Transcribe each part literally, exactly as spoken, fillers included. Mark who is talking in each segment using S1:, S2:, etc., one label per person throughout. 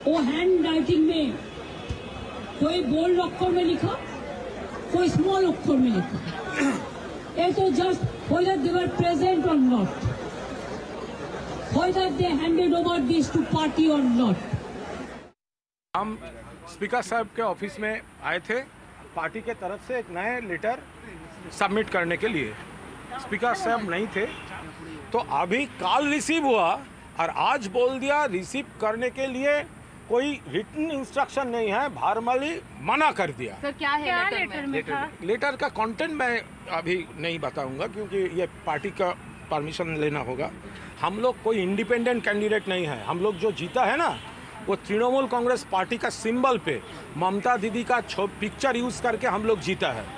S1: वो hand writing में कोई बोल्ड अक्षर में लिखा, कोई स्मॉल अक्षर में लिखा. ये तो just whether they were present or not, whether they handed over this to party or not.
S2: हम स्पीकर साहब के ऑफिस में आए थे पार्टी के तरफ से एक नए लेटर सबमिट करने के लिए. स्पीकर साहब नहीं थे तो अभी कॉल रिसीव हुआ और आज बोल दिया रिसीव करने के लिए कोई रिटन इंस्ट्रक्शन नहीं है, फॉर्मली मना कर दिया.
S3: सर क्या है
S4: क्या
S3: लेटर,
S4: लेटर
S3: में?
S4: में था?
S2: लेटर का कंटेंट मैं अभी नहीं बताऊंगा क्योंकि ये पार्टी का परमिशन लेना होगा. हम लोग कोई इंडिपेंडेंट कैंडिडेट नहीं है. हम लोग जो जीता है ना वो तृणमूल कांग्रेस पार्टी का सिंबल पे ममता दीदी का पिक्चर यूज करके हम लोग जीता है.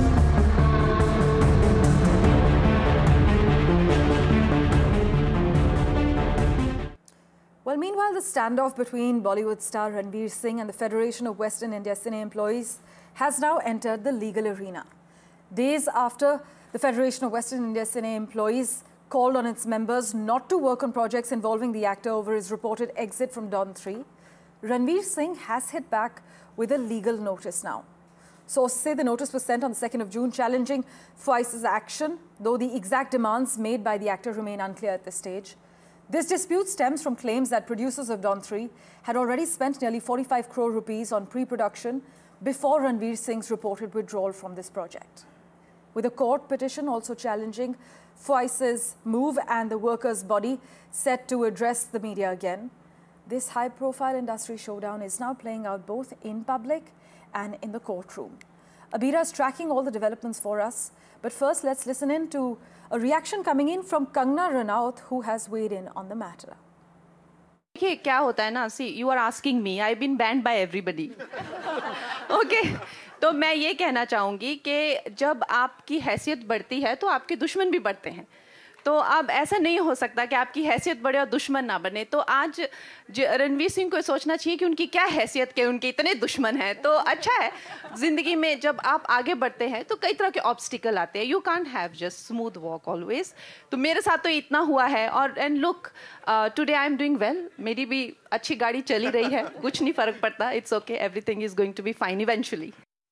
S5: Well, meanwhile, the standoff between Bollywood star Ranveer Singh and the Federation of Western India Cine Employees has now entered the legal arena. Days after the Federation of Western India Cine Employees called on its members not to work on projects involving the actor over his reported exit from Don three, Ranveer Singh has hit back with a legal notice now. Sources say the notice was sent on the second of June challenging Fwice's action, though the exact demands made by the actor remain unclear at this stage. This dispute stems from claims that producers of Don three had already spent nearly forty-five crore rupees on pre-production before Ranveer Singh's reported withdrawal from this project. With a court petition also challenging Fwice's move and the workers' body set to address the media again, this high-profile industry showdown is now playing out both in public and in the courtroom. Abira is tracking all the developments for us, but first let's listen in to a reaction coming in from Kangana Ranaut, who has weighed in on the matter.
S3: देखिए क्या होता है ना, सी you are asking me, I been banned bye everybody. Okay, तो मैं ये कहना चाहूँगी कि जब आपकी हैसियत बढ़ती है तो आपके दुश्मन भी बढ़ते हैं. तो अब ऐसा नहीं हो सकता कि आपकी हैसियत बढ़े और दुश्मन ना बने. तो आज रणवीर सिंह को सोचना चाहिए कि उनकी क्या हैसियत के उनके इतने दुश्मन हैं. तो अच्छा है, ज़िंदगी में जब आप आगे बढ़ते हैं तो कई तरह के ऑब्स्टिकल आते हैं. You can't have just smooth walk always. तो मेरे साथ तो इतना हुआ है. और and look, today I am doing well. मेरी भी अच्छी गाड़ी चली रही है, कुछ नहीं फ़र्क पड़ता. It's okay, everything is going to be fine eventually.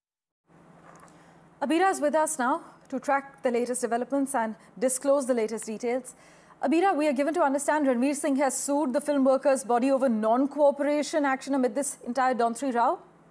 S5: Abira is with us now to track the latest developments and disclose the latest details. Abira, we are given to understand Ranveer Singh has sued the film workers' body over non-cooperation action amid this entire Don three row.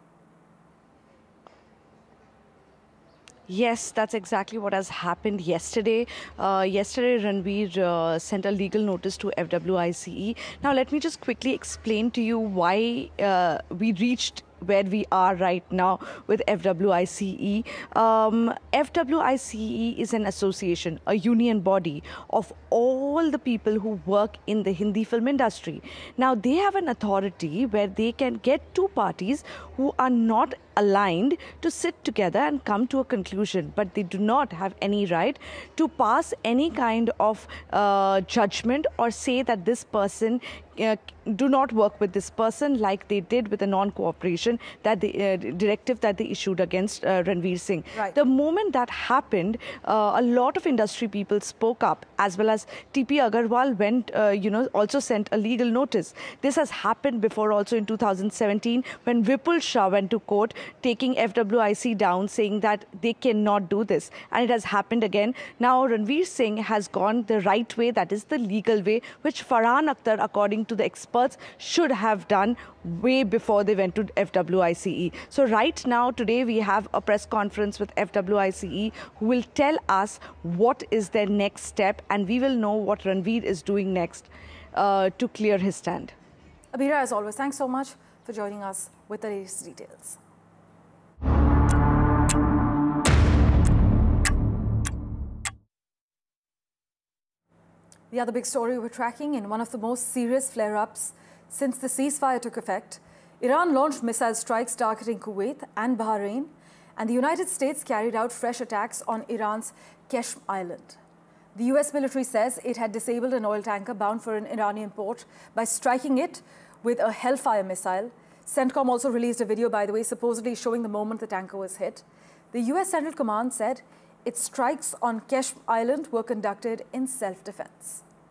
S6: Yes, that's exactly what has happened yesterday. Uh, yesterday, Ranveer uh, sent a legal notice to F W I C E. Now, let me just quickly explain to you why uh, we reached where we are right now with F W I C E. Um, F W I C E is an association, a union body of all the people who work in the Hindi film industry. Now, they have an authority where they can get two parties who are not aligned to sit together and come to a conclusion, but they do not have any right to pass any kind of uh, judgment or say that this person uh, do not work with this person, like they did with the non-cooperation that the uh, directive that they issued against uh, Ranveer Singh.
S5: Right.
S6: The moment that happened, uh, a lot of industry people spoke up, as well as T P Agarwal went, uh, you know, also sent a legal notice. This has happened before also in two thousand seventeen when Vipul Shah went to court taking F W I C down, saying that they cannot do this. And it has happened again. Now Ranveer Singh has gone the right way, that is the legal way, which Farhan Akhtar, according to the experts, should have done way before they went to F W I C E. So right now, today, we have a press conference with F W I C E who will tell us what is their next step, and we will know what Ranveer is doing next uh, to clear his stand.
S5: Abira, as always, thanks so much for joining us with the latest details. The other big story we're tracking, in one of the most serious flare-ups since the ceasefire took effect, Iran launched missile strikes targeting Kuwait and Bahrain, and the United States carried out fresh attacks on Iran's Qeshm Island. The U S military says it had disabled an oil tanker bound for an Iranian port by striking it with a Hellfire missile. CENTCOM also released a video, by the way, supposedly showing the moment the tanker was hit. The U S Central Command said its strikes on Qeshm Island were conducted in self-defense.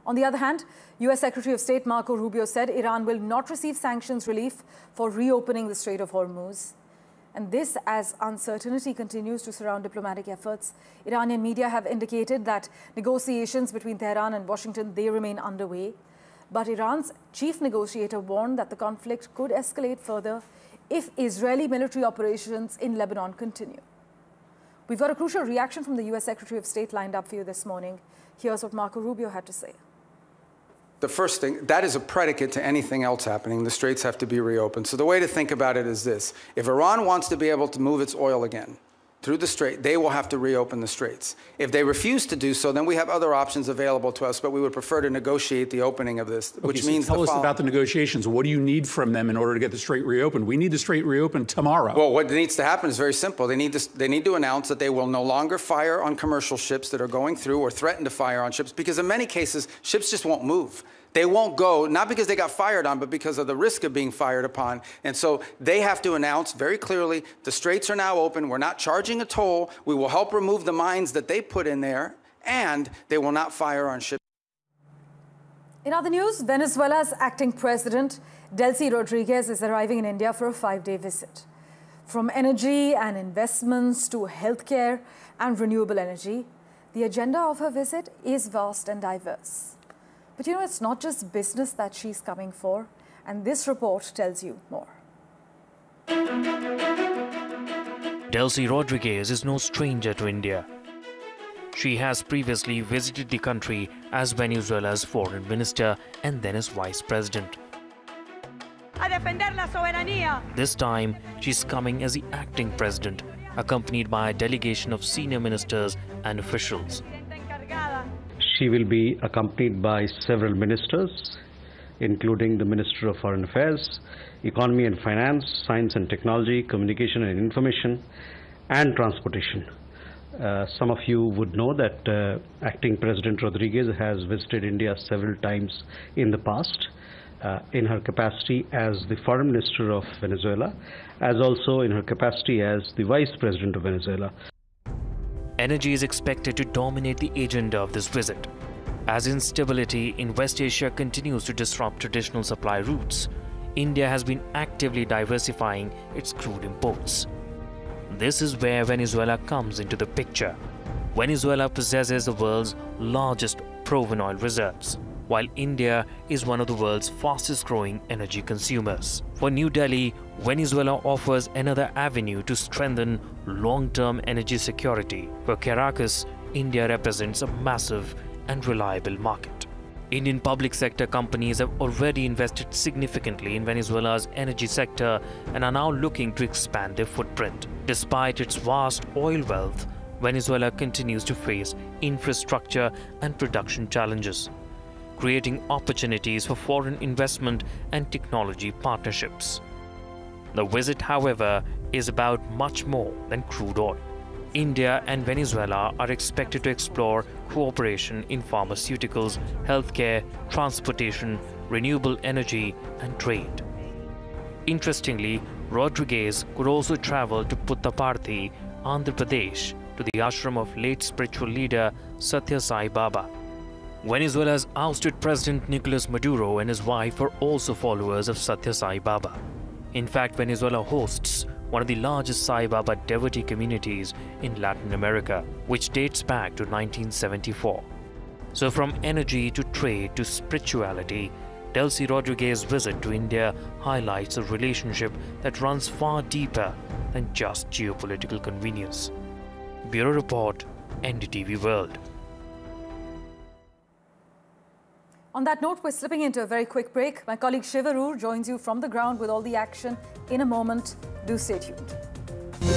S5: On the other hand, U S Secretary of State Marco Rubio said Iran will not receive sanctions relief for reopening the Strait of Hormuz. And this as uncertainty continues to surround diplomatic efforts. Iranian media have indicated that negotiations between Tehran and Washington, they remain underway. But Iran's chief negotiator warned that the conflict could escalate further if Israeli military operations in Lebanon continue. We've got a crucial reaction from the U S Secretary of State lined up for you this morning. Here's what Marco Rubio had to say.
S4: The first thing, that is a predicate to anything else happening. The straits have to be reopened. So the way to think about it is this. If Iran wants to be able to move its oil again through the strait, they will have to reopen the straits. If they refuse to do so, then we have other options available to us, but we would prefer to negotiate the opening of this,
S7: okay,
S4: which
S7: so
S4: means
S7: tell
S4: the
S7: us
S4: following.
S7: about the negotiations. What do you need from them in order to get the strait reopened? We need the strait reopened tomorrow.
S4: Well, what needs to happen is very simple. They need to, they need to announce that they will no longer fire on commercial ships that are going through or threaten to fire on ships, because in many cases, ships just won't move. They won't go, not because they got fired on, but because of the risk of being fired upon. And so they have to announce very clearly, the straits are now open, we're not charging a toll, we will help remove the mines that they put in there, and they will not fire on ships.
S5: In other news, Venezuela's acting president, Delcy Rodriguez, is arriving in India for a five-day visit. From energy and investments to healthcare and renewable energy, the agenda of her visit is vast and diverse. But you know, it's not just business that she's coming for, and this report tells you more.
S8: Delcy Rodriguez is no stranger to India. She has previously visited the country as Venezuela's foreign minister and then as vice president.
S9: A defender la soberanía.
S8: This time, she's coming as the acting president, accompanied by a delegation of senior ministers and officials.
S10: She will be accompanied by several ministers, including the Minister of Foreign Affairs, Economy and Finance, Science and Technology, Communication and Information, and Transportation. Uh, some of you would know that uh, Acting President Rodriguez has visited India several times in the past, uh, in her capacity as the Foreign Minister of Venezuela, as also in her capacity as the Vice President of Venezuela.
S8: Energy is expected to dominate the agenda of this visit. As instability in West Asia continues to disrupt traditional supply routes, India has been actively diversifying its crude imports. This is where Venezuela comes into the picture. Venezuela possesses the world's largest proven oil reserves, while India is one of the world's fastest growing energy consumers. For New Delhi, Venezuela offers another avenue to strengthen long-term energy security. For Caracas, India represents a massive and reliable market. Indian public sector companies have already invested significantly in Venezuela's energy sector and are now looking to expand their footprint. Despite its vast oil wealth, Venezuela continues to face infrastructure and production challenges, creating opportunities for foreign investment and technology partnerships. The visit, however, is about much more than crude oil. India and Venezuela are expected to explore cooperation in pharmaceuticals, healthcare, transportation, renewable energy, and trade. Interestingly, Rodriguez could also travel to Puttaparthi, Andhra Pradesh, to the ashram of late spiritual leader Sathya Sai Baba. Venezuela's ousted President Nicolas Maduro and his wife are also followers of Sathya Sai Baba. In fact, Venezuela hosts one of the largest Sai Baba devotee communities in Latin America, which dates back to nineteen seventy-four. So from energy to trade to spirituality, Delcy Rodriguez's visit to India highlights a relationship that runs far deeper than just geopolitical convenience. Bureau Report, N D T V World.
S5: On that note, we're slipping into a very quick break. My colleague Shiv Arur joins you from the ground with all the action in a moment. Do stay tuned.